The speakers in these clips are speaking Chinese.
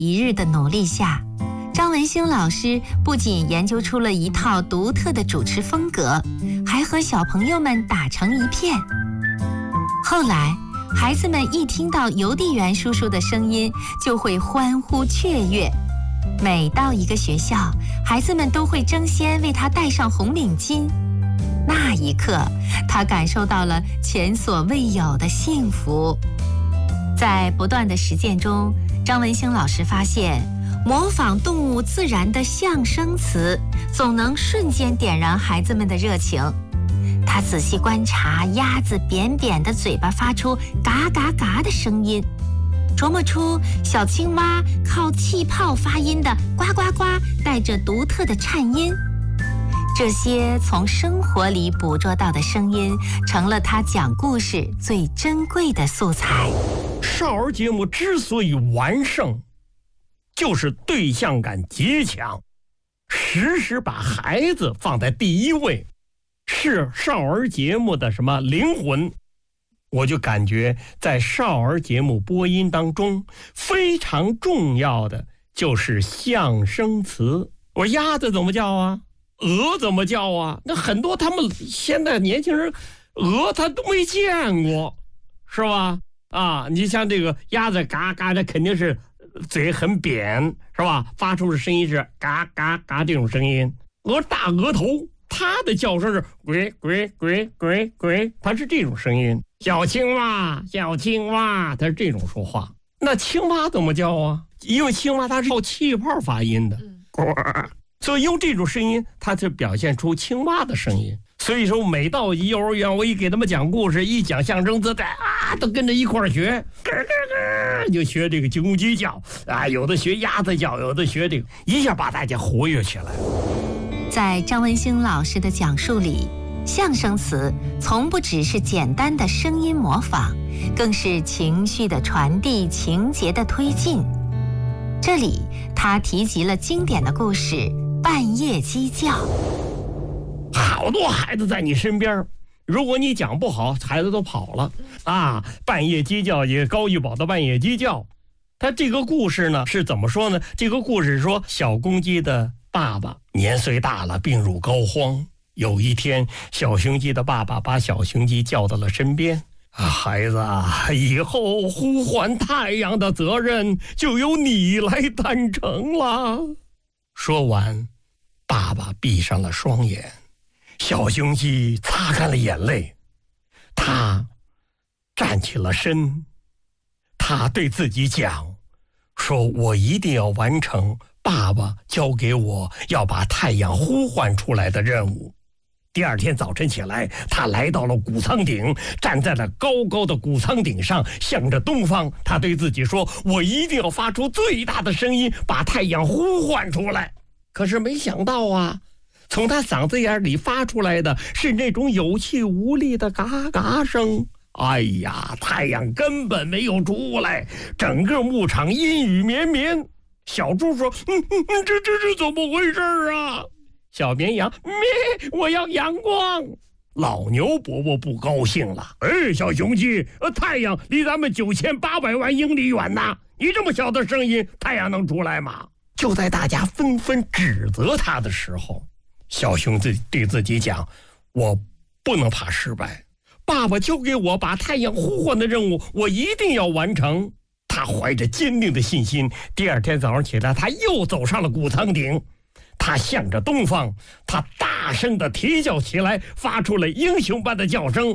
一日的努力下，张文兴老师不仅研究出了一套独特的主持风格，还和小朋友们打成一片。后来，孩子们一听到邮递员叔叔的声音，就会欢呼雀跃。每到一个学校，孩子们都会争先为他戴上红领巾。那一刻，他感受到了前所未有的幸福。在不断的实践中，张文兴老师发现，模仿动物自然的象声词，总能瞬间点燃孩子们的热情。他仔细观察鸭子扁扁的嘴巴发出嘎嘎嘎的声音，琢磨出小青蛙靠气泡发音的呱呱呱带着独特的颤音。这些从生活里捕捉到的声音，成了他讲故事最珍贵的素材。 少儿节目之所以完胜，就是对象感极强，时时把孩子放在第一位，是少儿节目的什么灵魂。我就感觉在少儿节目播音当中，非常重要的就是象声词。我说鸭子怎么叫啊？鹅怎么叫啊？那很多他们现在年轻人鹅他都没见过，是吧？啊，你像这个鸭子嘎嘎的，肯定是嘴很扁，是吧？发出的声音是嘎嘎嘎这种声音。大额头，它的叫声是鬼鬼鬼鬼鬼，它是这种声音。小青蛙，小青蛙，它是这种说话。那青蛙怎么叫啊？因为青蛙它是靠气泡发音的，所以用这种声音，它就表现出青蛙的声音。所以说，每到幼儿园，我一给他们讲故事，一讲象声词，都跟着一块儿学，就学这个公鸡叫啊，有的学鸭子叫，有的学这个，一下把大家活跃起来。 在张文兴老师的讲述里，象声词从不只是简单的声音模仿，更是情绪的传递、情节的推进。这里他提及了经典的故事《半夜鸡叫》。 好多孩子在你身边，如果你讲不好，孩子都跑了啊！半夜鸡叫，也高玉宝的半夜鸡叫。他这个故事呢是怎么说呢？这个故事说，小公鸡的爸爸年岁大了，病入膏肓。有一天，小雄鸡的爸爸把小雄鸡叫到了身边。孩子啊，以后呼唤太阳的责任就由你来担承了。说完，爸爸闭上了双眼。小雄鸡擦干了眼泪，他站起了身，他对自己讲，说我一定要完成爸爸交给我要把太阳呼唤出来的任务。第二天早晨起来，他来到了谷仓顶，站在了高高的谷仓顶上，向着东方。他对自己说，我一定要发出最大的声音，把太阳呼唤出来。可是没想到啊，从他嗓子眼里发出来的是那种有气无力的嘎嘎声。哎呀，太阳根本没有出来，整个牧场阴雨绵绵。小猪说，这是怎么回事啊？小绵羊，我要阳光。老牛伯伯不高兴了，小雄鸡，太阳离咱们9800万英里远呐，你这么小的声音，太阳能出来吗？就在大家纷纷指责他的时候，小熊对自己讲，我不能怕失败，爸爸交给我把太阳呼唤的任务，我一定要完成。他怀着坚定的信心，第二天早上起来，他又走上了谷仓顶，他向着东方，他大声地啼叫起来，发出了英雄般的叫声。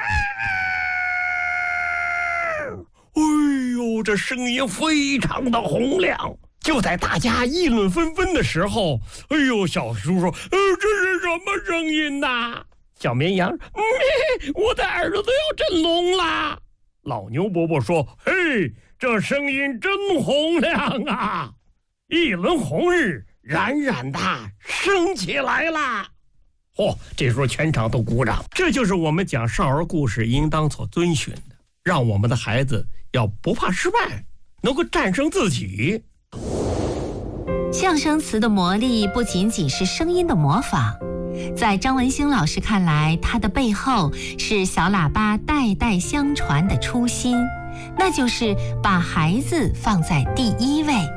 哎呦，这声音非常的洪亮。就在大家议论纷纷的时候，小叔说，这是什么声音呐？小绵羊，我的耳朵都要震聋了。老牛伯伯说，这声音真洪亮啊！一轮红日冉冉的升起来了。这时候全场都鼓掌。这就是我们讲少儿故事应当所遵循的，让我们的孩子要不怕失败，能够战胜自己。 象声词的魔力不仅仅是声音的模仿，在张文兴老师看来，它的背后是小喇叭代代相传的初心，那就是把孩子放在第一位，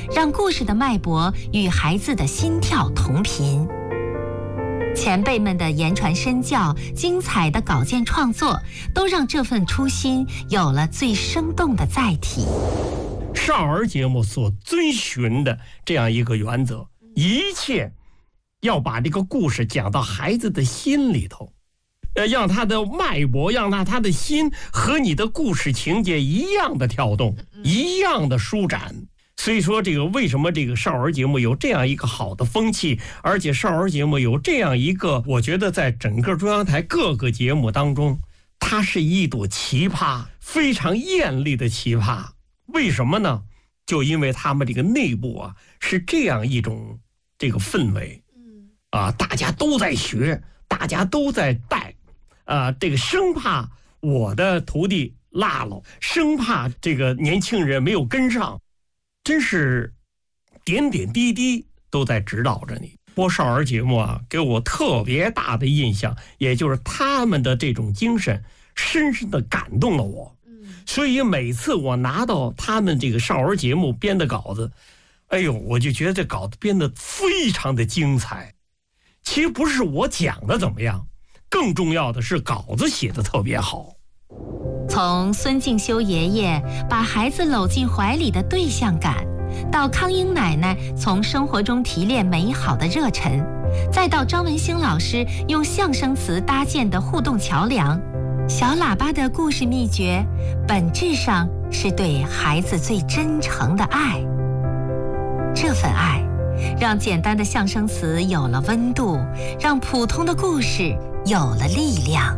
让故事的脉搏与孩子的心跳同频。前辈们的言传身教、精彩的稿件创作，都让这份初心有了最生动的载体。 少儿节目所遵循的这样一个原则，一切要把这个故事讲到孩子的心里头，让他的脉搏，让他的心和你的故事情节一样的跳动，一样的舒展。所以说，为什么这个少儿节目有这样一个好的风气，而且少儿节目有这样一个，我觉得在整个中央台各个节目当中，它是一朵奇葩，非常艳丽的奇葩。为什么呢？就因为他们这个内部是这样一种这个氛围，大家都在学，大家都在带，这个生怕我的徒弟落了，生怕这个年轻人没有跟上。真是点点滴滴都在指导着你。播少儿节目给我特别大的印象，也就是他们的这种精神深深的感动了我。所以每次我拿到他们这个少儿节目编的稿子，哎呦，我就觉得这稿子编得非常的精彩。其实不是我讲的怎么样，更重要的是稿子写得特别好。 从孙敬修爷爷把孩子搂进怀里的对象感，到康英奶奶从生活中提炼美好的热忱，再到张文兴老师用相声词搭建的互动桥梁，小喇叭的故事秘诀，本质上是对孩子最真诚的爱。这份爱，让简单的相声词有了温度，让普通的故事有了力量。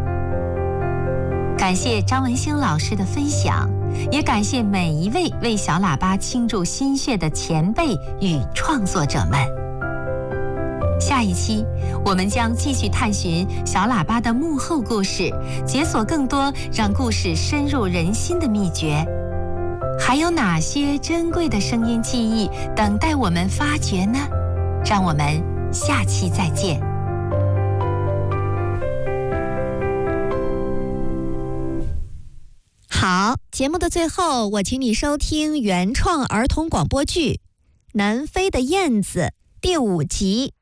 感谢张文兴老师的分享，也感谢每一位为小喇叭倾注心血的前辈与创作者们。下一期我们将继续探寻小喇叭的幕后故事，解锁更多让故事深入人心的秘诀。还有哪些珍贵的声音记忆等待我们发掘呢？让我们下期再见。 好，节目的最后，我请你收听原创儿童广播剧《南非的燕子》第5集。